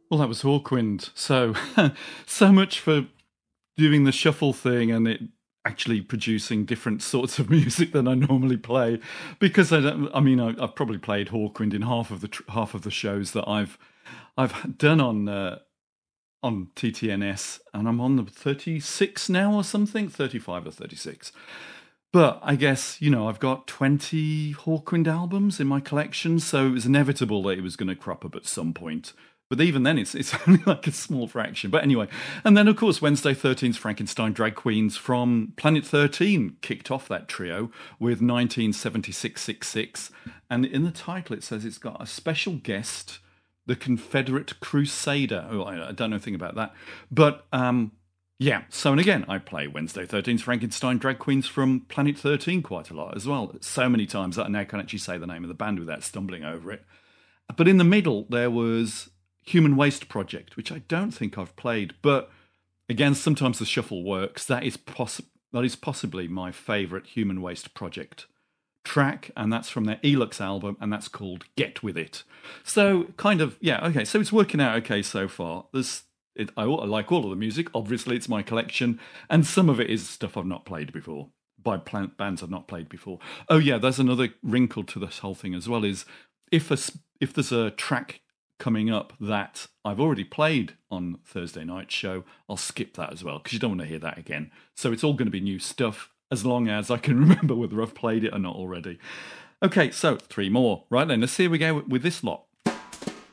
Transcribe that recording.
Well, that was Hawkwind. So, so much for doing the shuffle thing and it actually producing different sorts of music than I normally play. Because I don't. I mean, I've probably played Hawkwind in half of the shows that I've done on TTNS, and I'm on the 36 now or something, 35 or 36. But I guess, I've got 20 Hawkwind albums in my collection, so it was inevitable that it was going to crop up at some point. But even then, it's only like a small fraction. But anyway, and then, of course, Wednesday 13's Frankenstein Drag Queens from Planet 13 kicked off that trio with 1976-66. And in the title, it says it's got a special guest, the Confederate Crusader. Oh, I don't know anything about that. But yeah, so and again, I play Wednesday 13's Frankenstein Drag Queens from Planet 13 quite a lot as well. So many times that I now can't actually say the name of the band without stumbling over it. But in the middle, there was Human Waste Project, which I don't think I've played. But again, sometimes the shuffle works. That is possibly my favourite Human Waste Project track, and that's from their Elux album, and that's called Get With It. So kind of, yeah, okay, so it's working out okay so far. I like all of the music. Obviously, it's my collection, and some of it is stuff I've not played before, by bands I've not played before. Oh yeah, there's another wrinkle to this whole thing as well, is if there's a track coming up that I've already played on Thursday night show, I'll skip that as well, because you don't want to hear that again. So it's all going to be new stuff, as long as I can remember whether I've played it or not already. Okay, so 3 more. Right then, let's see how we go with this lot.